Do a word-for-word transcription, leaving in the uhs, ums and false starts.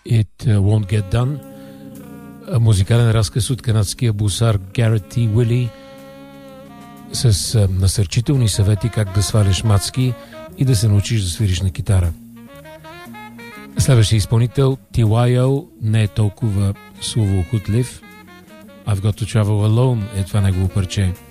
It Won't Get Done. Музикален разказ от канадския бусар Гарет Т. Уили с насърчителни съвети как да сваляш мацки и да се научиш да свириш на китара. Следващия изпълнител Ти Уай О не е толкова словоохотлив. I've Got to Travel Alone е това негово парче.